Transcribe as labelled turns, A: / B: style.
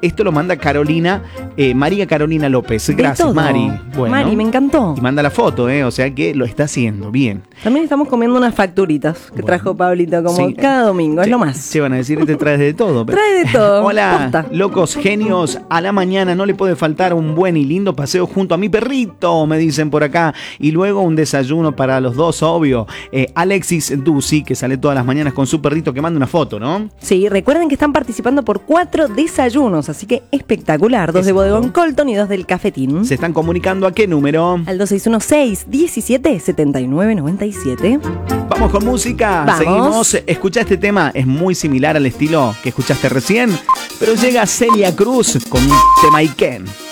A: Esto lo manda Carolina, María Carolina López.
B: De
A: Gracias,
B: todo.
A: Mari. Bueno.
B: Mari, me encantó.
A: Y manda la foto, o sea que lo está haciendo. Bien.
B: También estamos comiendo unas facturitas que trajo Pablito, como
A: Sí.
B: cada domingo, es lo más.
A: Se van a decir, te traes de todo.
B: Trae de todo.
A: Hola,
B: Posta.
A: locos genios. A la mañana no le puede faltar un buen y lindo paseo junto a mi perrito, me dicen por acá. Y luego un desayuno para los dos, obvio. Alexis Dusi, que sale todas las mañanas con su perrito, que manda una foto, ¿no?
B: Sí, recuerden que están participando por 4 desayunos, así que espectacular. 2 de
A: Exacto.
B: Bodegón Colton y 2 del Cafetín.
A: ¿Se están comunicando a qué número?
B: Al 2616-177997.
A: Vamos con música.
B: Vamos.
A: Seguimos. Escucha este tema. Es muy similar al estilo que escuchaste recién. Pero llega Celia Cruz con un tema Iken.